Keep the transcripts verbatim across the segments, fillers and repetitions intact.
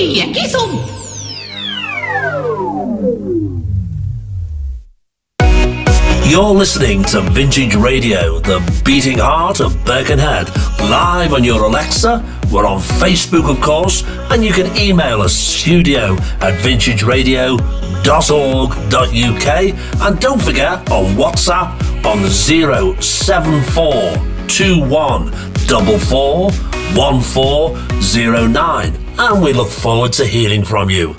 Oye, ¿qué son? You're listening to Vintage Radio, the beating heart of Birkenhead. Live on your Alexa, we're on Facebook, of course, and you can email us studio at vintage radio dot org dot U K. And don't forget, on WhatsApp on zero seven four two one four four one four zero nine. And we look forward to hearing from you.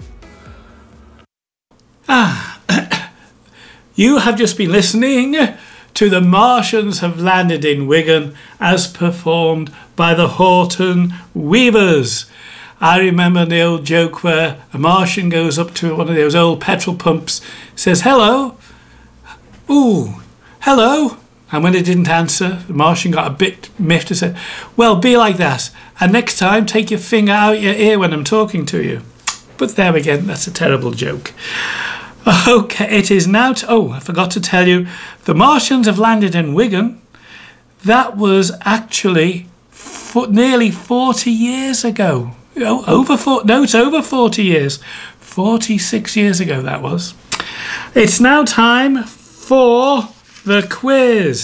Ah. You have just been listening to The Martians Have Landed in Wigan as performed by the Horton Weavers. I remember the old joke where a Martian goes up to one of those old petrol pumps, says, hello, ooh, hello. And when it didn't answer, the Martian got a bit miffed and said, well, be like that. And next time, take your finger out your ear when I'm talking to you. But there again, that's a terrible joke. Okay, it is now... T- oh, I forgot to tell you, The Martians Have Landed in Wigan. That was actually for nearly forty years ago. Oh, over four, no, it's over forty years. forty-six years ago that was. It's now time for the quiz.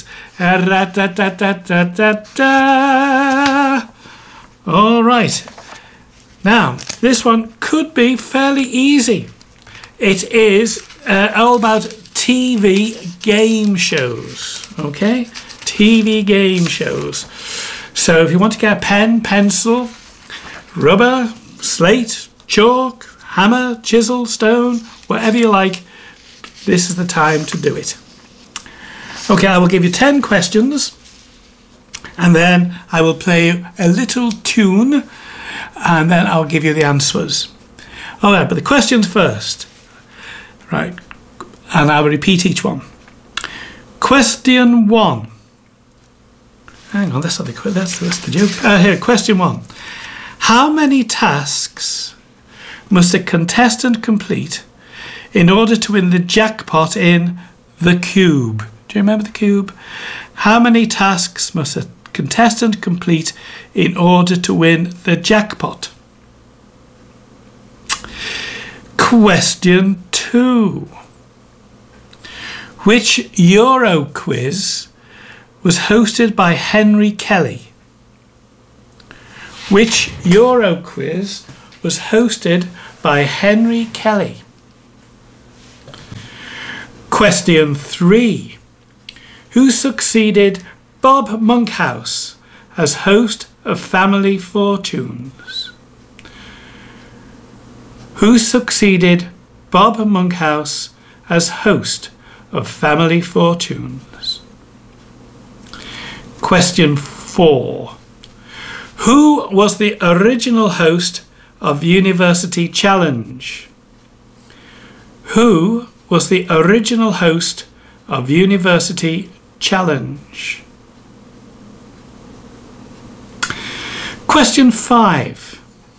Da-da-da-da-da-da-da. All right. Now, this one could be fairly easy. It is uh, all about T V game shows, okay? T V game shows. So if you want to get a pen, pencil, rubber, slate, chalk, hammer, chisel, stone, whatever you like, this is the time to do it. Okay, I will give you ten questions, and then I will play a little tune, and then I'll give you the answers. All right, but the questions first. Right, and I will repeat each one. Question one. Hang on, that's not the that's, that's the joke. Uh, here, question one. How many tasks must a contestant complete in order to win the jackpot in The Cube? Do you remember The Cube? How many tasks must a contestant complete in order to win the jackpot? Question two. Which Euro quiz was hosted by Henry Kelly? Which Euro quiz was hosted by Henry Kelly? Question three. Who succeeded Bob Monkhouse as host of Family Fortunes? Who succeeded Bob Monkhouse as host of Family Fortunes? Question four. Who was the original host of University Challenge? Who was the original host of University Challenge? Question five.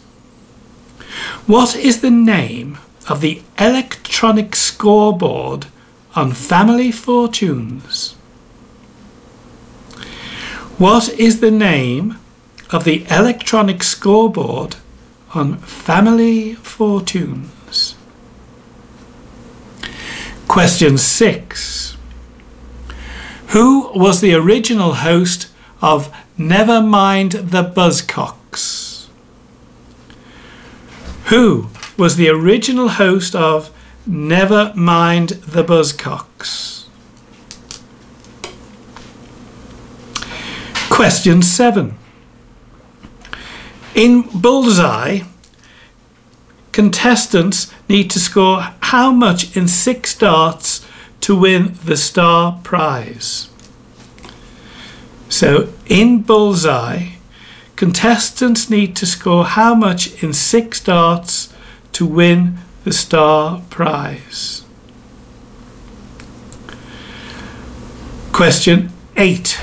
What is the name of the electronic scoreboard on Family Fortunes? What is the name of the electronic scoreboard on Family Fortunes? Question six. Who was the original host of Never Mind the Buzzcocks? Who was the original host of Never Mind the Buzzcocks? Question seven. In Bullseye, contestants need to score how much in six darts to win the star prize? So, in Bullseye, contestants need to score how much in six darts to win the star prize? Question eight.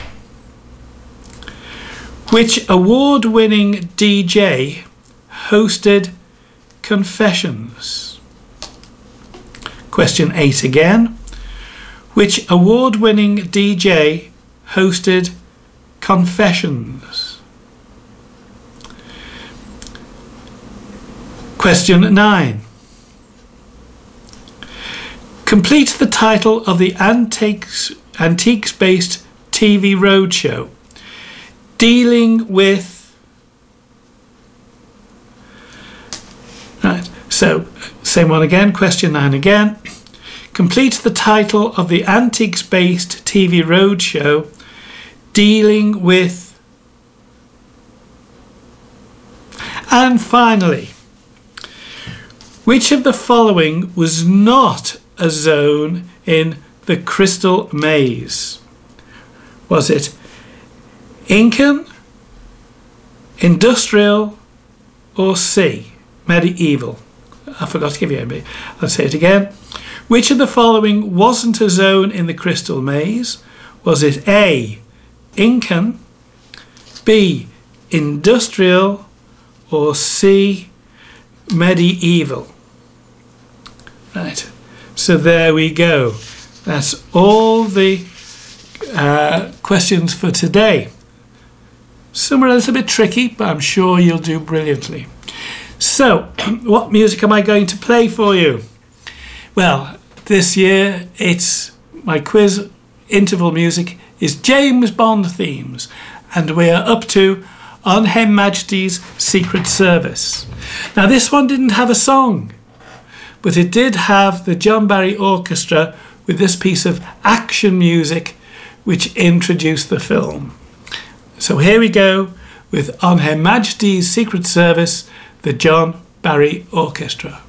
Which award-winning D J hosted Confessions? Question eight again. Which award-winning D J hosted Confessions? Question nine. Complete the title of the antiques, antiques-based T V roadshow dealing with... Right, so same one again, question nine again. Complete the title of the antiques-based T V roadshow dealing with... And finally, which of the following was not a zone in the Crystal Maze? Was it Incan, industrial, or C, medieval? I forgot to give you a bit. Let's say it again. Which of the following wasn't a zone in the Crystal Maze? Was it A, Incan, B, industrial, or C, medieval? Right, so there we go. That's all the uh, questions for today. Some are a little bit tricky, but I'm sure you'll do brilliantly. So, what music am I going to play for you? Well, this year it's my quiz interval music is James Bond themes, and we are up to On Her Majesty's Secret Service. Now, this one didn't have a song, but it did have the John Barry Orchestra with this piece of action music which introduced the film. So here we go with On Her Majesty's Secret Service, the John Barry Orchestra.